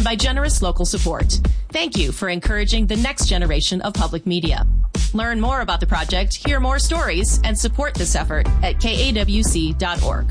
and by generous local support. Thank you for encouraging the next generation of public media. Learn more about the project, hear more stories, and support this effort at kawc.org.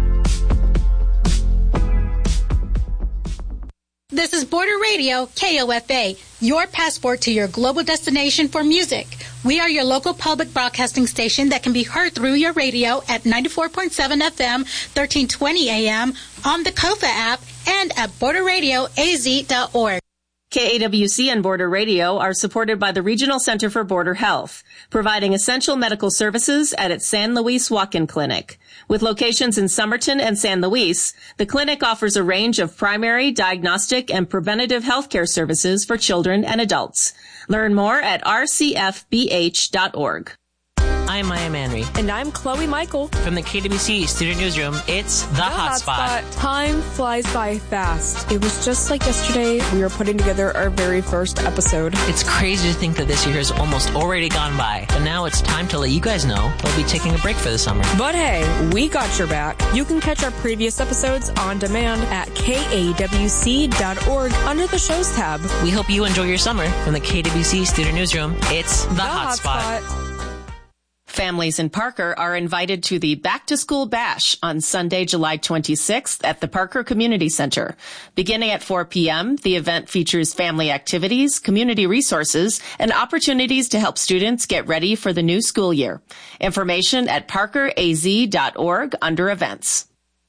This is Border Radio, KOFA, your passport to your global destination for music. We are your local public broadcasting station that can be heard through your radio at 94.7 FM, 1320 AM, on the KOFA app, and at borderradioaz.org. KAWC and Border Radio are supported by the Regional Center for Border Health, providing essential medical services at its San Luis Walk-in Clinic. With locations in Somerton and San Luis, the clinic offers a range of primary, diagnostic, and preventative healthcare services for children and adults. Learn more at rcfbh.org. I'm Maya Manry. And I'm Chloe Michael. From the KWC Student Newsroom, it's The Hotspot. Time flies by fast. It was just like yesterday we were putting together our very first episode. It's crazy to think that this year has almost already gone by. But now it's time to let you guys know we'll be taking a break for the summer. But hey, we got your back. You can catch our previous episodes on demand at kawc.org under the shows tab. We hope you enjoy your summer. From the KWC Student Newsroom, it's The Hotspot. Families in Parker are invited to the Back to School Bash on Sunday, July 26th at the Parker Community Center. Beginning at 4 p.m., the event features family activities, community resources, and opportunities to help students get ready for the new school year. Information at parkeraz.org under events.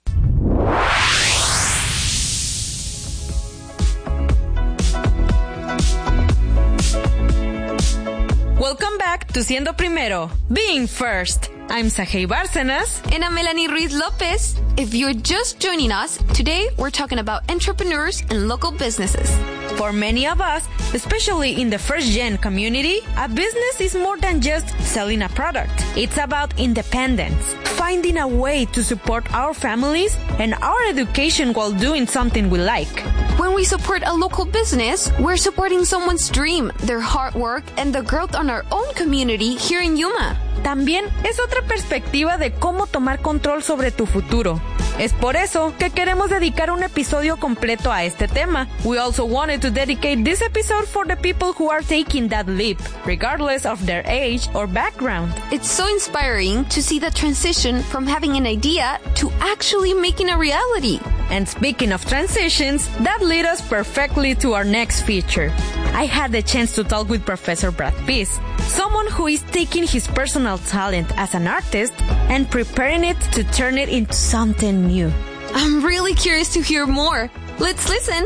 Welcome back to Siendo Primero, Being First. I'm Sajei Bárcenas. And I'm Melanie Ruiz Lopez. If you're just joining us, today we're talking about entrepreneurs and local businesses. For many of us, especially in the first-gen community, a business is more than just selling a product. It's about independence, finding a way to support our families and our education while doing something we like. When we support a local business, we're supporting someone's dream, their hard work, and the growth on our own community here in Yuma. También es otra perspectiva de cómo tomar control sobre tu futuro. Es por eso que queremos dedicar un episodio completo a este tema. We also wanted to dedicate this episode for the people who are taking that leap, regardless of their age or background. It's so inspiring to see the transition from having an idea to actually making a reality. And speaking of transitions, that led us perfectly to our next feature. I had the chance to talk with Professor Brad Pease, someone who is taking his personal talent as an artist and preparing it to turn it into something new. I'm really curious to hear more. Let's listen.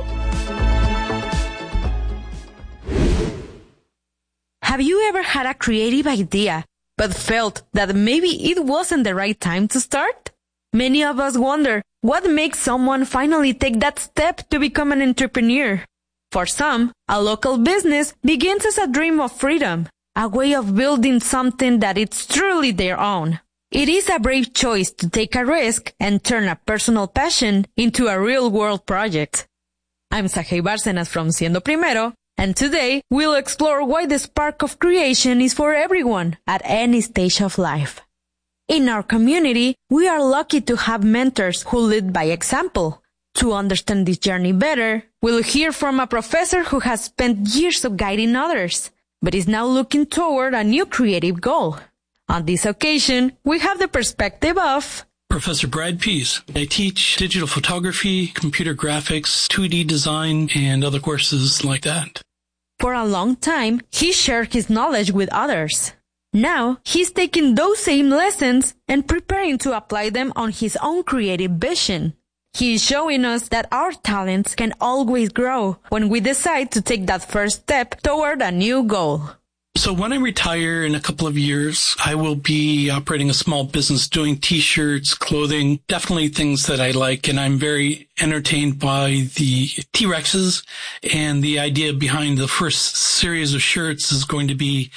Have you ever had a creative idea, but felt that maybe it wasn't the right time to start? Many of us wonder what makes someone finally take that step to become an entrepreneur. For some, a local business begins as a dream of freedom, a way of building something that is truly their own. It is a brave choice to take a risk and turn a personal passion into a real-world project. I'm Sajei Bárcenas from Siendo Primero, and today we'll explore why the spark of creation is for everyone at any stage of life. In our community, we are lucky to have mentors who lead by example. To understand this journey better, we'll hear from a professor who has spent years of guiding others, but is now looking toward a new creative goal. On this occasion, we have the perspective of Professor Brad Pease. I teach digital photography, computer graphics, 2D design, and other courses like that. For a long time, he shared his knowledge with others. Now, he's taking those same lessons and preparing to apply them on his own creative vision. He is showing us that our talents can always grow when we decide to take that first step toward a new goal. So when I retire in a couple of years, I will be operating a small business doing T-shirts, clothing, definitely things that I like. And I'm very entertained by the T-Rexes. And the idea behind the first series of shirts is going to be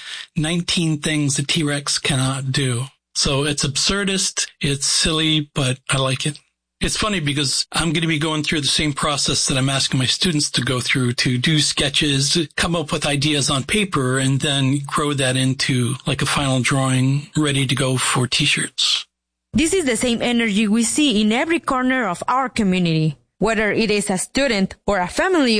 19 things the T-Rex cannot do. So it's absurdist, it's silly, but I like it. It's funny because I'm going to be going through the same process that I'm asking my students to go through, to do sketches, to come up with ideas on paper, and then grow that into like a final drawing ready to go for T-shirts. This is the same energy we see in every corner of our community, whether it is a student or a family